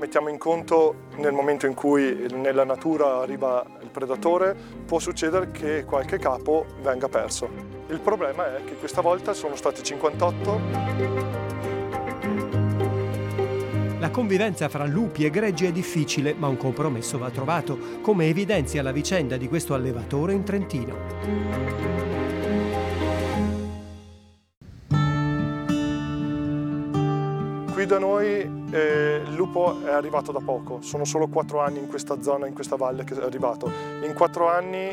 mettiamo in conto nel momento in cui nella natura arriva il predatore, può succedere che qualche capo venga perso. Il problema è che questa volta sono stati 58. La convivenza fra lupi e greggi è difficile, ma un compromesso va trovato, come evidenzia la vicenda di questo allevatore in Trentino. Qui da noi il lupo è arrivato da poco, sono solo 4 anni in questa zona, in questa valle che è arrivato. In 4 anni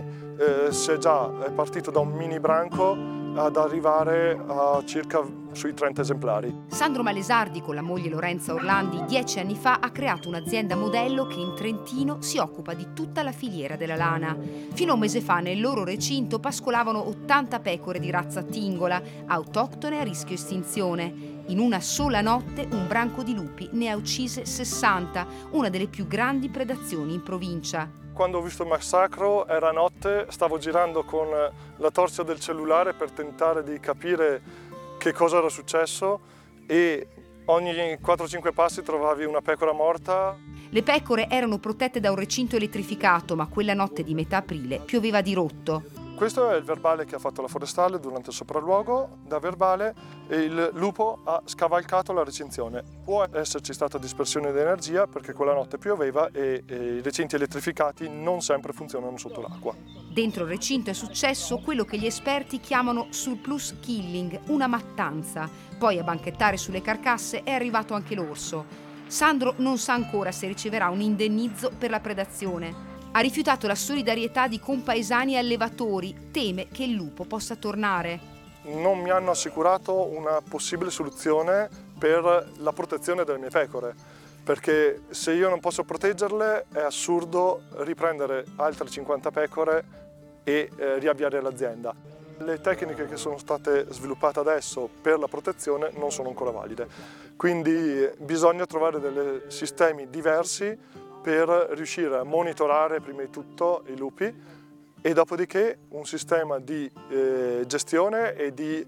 è partito da un mini branco ad arrivare a circa sui 30 esemplari. Sandro Malesardi con la moglie Lorenza Orlandi 10 anni fa ha creato un'azienda modello che in Trentino si occupa di tutta la filiera della lana. Fino a un mese fa nel loro recinto pascolavano 80 pecore di razza tingola, autoctone a rischio estinzione. In una sola notte un branco di lupi ne ha uccise 60, una delle più grandi predazioni in provincia. Quando ho visto il massacro era notte, stavo girando con la torcia del cellulare per tentare di capire che cosa era successo e ogni 4-5 passi trovavi una pecora morta. Le pecore erano protette da un recinto elettrificato, ma quella notte di metà aprile pioveva a dirotto. Questo è il verbale che ha fatto la forestale durante il sopralluogo. Da verbale il lupo ha scavalcato la recinzione. Può esserci stata dispersione di energia perché quella notte pioveva e i recinti elettrificati non sempre funzionano sotto l'acqua. Dentro il recinto è successo quello che gli esperti chiamano surplus killing, una mattanza. Poi a banchettare sulle carcasse è arrivato anche l'orso. Sandro non sa ancora se riceverà un indennizzo per la predazione. Ha rifiutato la solidarietà di compaesani e allevatori, teme che il lupo possa tornare. Non mi hanno assicurato una possibile soluzione per la protezione delle mie pecore, perché se io non posso proteggerle è assurdo riprendere altre 50 pecore e riavviare l'azienda. Le tecniche che sono state sviluppate adesso per la protezione non sono ancora valide, quindi bisogna trovare dei sistemi diversi per riuscire a monitorare prima di tutto i lupi e dopodiché un sistema di gestione e di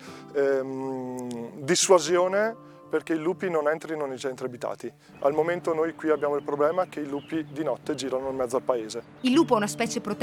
dissuasione perché i lupi non entrino nei centri abitati. Al momento noi qui abbiamo il problema che i lupi di notte girano in mezzo al paese. Il lupo è una specie protetta